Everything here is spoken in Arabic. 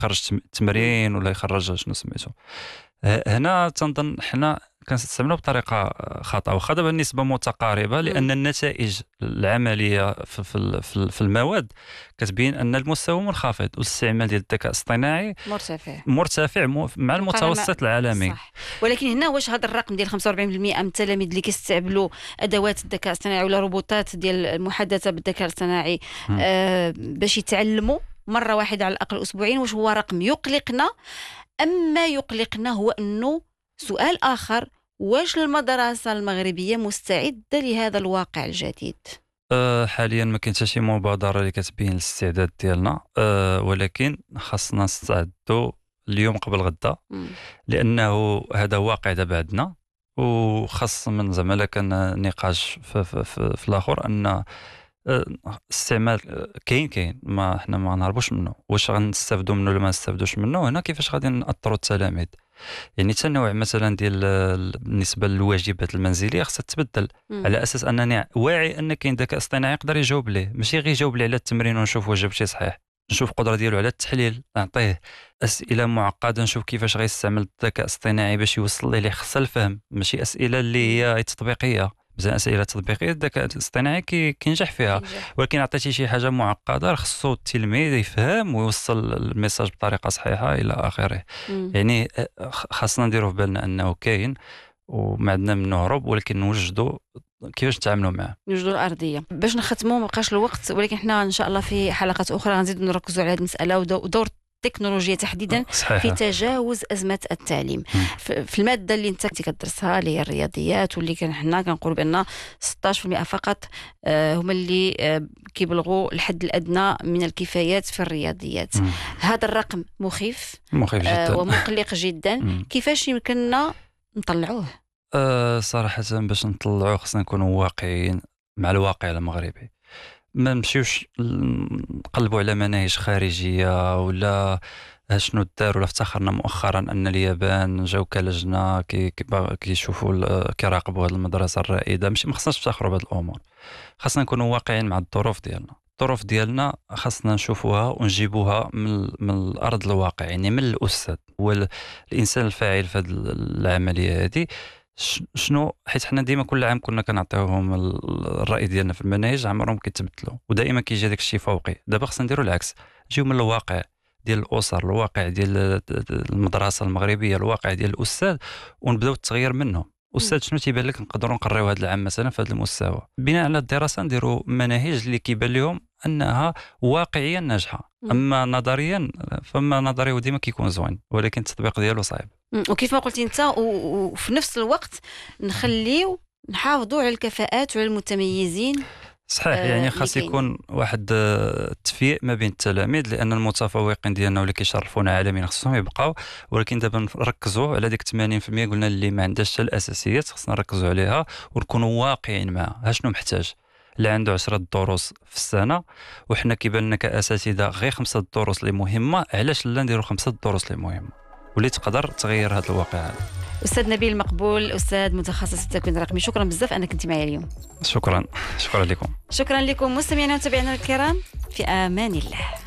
يخرج تمرين ولا يخرج شنو سميتو. هنا تنظن حنا كنستعملوا بطريقه خاطئه، واخا دابا النسبه متقاربه، لان النتائج العمليه في المواد كتبين ان المستوى منخفض والاستعمال ديال الذكاء الاصطناعي مرتفع مع المتوسط العالمي. صح. ولكن هنا واش هذا الرقم ديال 45% من التلاميذ اللي كيستعملوا ادوات الذكاء الاصطناعي ولا روبوتات ديال المحادثه بالذكاء الاصطناعي باش يتعلموا مره واحده على الاقل اسبوعين، واش هو رقم يقلقنا؟ اما يقلقنا هو انه سؤال آخر، واش المدرسة المغربية مستعدة لهذا الواقع الجديد؟ حاليا ما كاين حتى شي مبادرة اللي كتبين الاستعداد ديالنا، ولكن خاصنا نستعدوا اليوم قبل غدا، لأنه هذا واقع دابا عندنا، وخاص من زعما كان نقاش في الآخر أن استعمال كاين ما حنا ما نهربوش منه، واش غنستافدوا منه ولا ما نستافدوش منه. هنا كيفاش غادي نأثروا التلاميذ، يعني تنوع مثلا ديال بالنسبه للواجبات المنزليه خصها تبدل على اساس انني واعي ان كاين ذكاء اصطناعي يقدر يجاوب ليه، ماشي غير يجاوب لي على التمرين ونشوف واش جاب شي صحيح، نشوف القدره ديالو على التحليل، نعطيه اسئله معقده نشوف كيفاش غيستعمل الذكاء الاصطناعي باش يوصل ليه خصها الفهم، ماشي اسئله اللي هي تطبيقيه. بزاف اسئله تطبيقيه الذكاء الاصطناعي كينجح فيها، ولكن عطيتي شي حاجه معقده خصو التلميذ يفهم ويوصل الميساج بطريقه صحيحه الى اخره. يعني خاصنا نديروا في بالنا انه كاين وما عندنا منه هروب، ولكن نوجدوا كيفاش نتعاملوا معه، نوجدوا الارضيه. باش نختموا ما بقاش الوقت، ولكن احنا ان شاء الله في حلقات اخرى غنزيدوا نركزوا على هذه المساله ودور التكنولوجيا تحديدا في تجاوز أزمة التعليم. في المادة اللي انت كتدرسها اللي هي الرياضيات، واللي حنا كنقولوا بأن 16% فقط هما اللي كيبلغوا الحد الأدنى من الكفايات في الرياضيات. هذا الرقم مخيف جدا ومقلق جدا. كيفاش يمكننا نطلعوه؟ صراحة باش نطلعوه خصنا نكونوا واقعيين مع الواقع المغربي، ما نمشيوش نقلبوا على مناهج خارجيه ولا شنو دار. ولا افتخرنا مؤخرا ان اليابان جاو كلجنه كيشوفوا كيراقبوا هذه المدرسه الرائده، ماشي ما خصناش نفتخروا بهذه الامور، خاصنا نكونوا واقعيين مع الظروف ديالنا. الظروف ديالنا خاصنا نشوفوها ونجيبوها من الارض الواقع، يعني من الاستاذ هو الانسان الفاعل في هذه العمليه هذه. شنو حيت حنا ديما كل عام كنا كنعطيوهم الراي ديالنا في المناهج، عمرهم كيتبدلوا ودائما كيجي داك الشيء فوقي. دابا خصنا نديروا العكس، نجيو من الواقع ديال الاسر، الواقع ديال المدرسه المغربيه، الواقع ديال الاستاذ، ونبداو التغيير منهم. استاذ شنو تيبان لك نقدروا نقريو هذا العام مثلا في هذا المستوى، بناء على الدراسه نديروا مناهج اللي كيبان لهم انها واقعيا ناجحه. اما نظريا فما نظري وديما كيكون زوين، ولكن التطبيق ديالو صعيب. وكيف ما قلتي انت، وفي نفس الوقت نحافظوا على الكفاءات وعلى المتميزين. صحيح، يعني خاص يكون واحد التفيق ما بين التلاميذ، لان المتفوقين ديالنا واللي كيشرفونا عالميا خصهم يبقاو، ولكن دابا نركزوا على ديك 80% قلنا اللي ما عندهاش حتى الاساسيات، خصنا نركزوا عليها ونكونوا واقعيين معها. شنو محتاج؟ اللي عنده 10 دروس في السنه وحنا كيبان لنا كاساتذه غير 5 دروس اللي مهمه، علاش لا نديروا 5 دروس اللي مهمه واللي تقدر تغير هذا الواقع هذا. أستاذ نبيل مقبول، أستاذ متخصص في التكوين الرقمي، شكرا بزاف أنك كنت معي اليوم. شكرا لكم. شكرا لكم مستمعينا ومتابعينا الكرام، في أمان الله.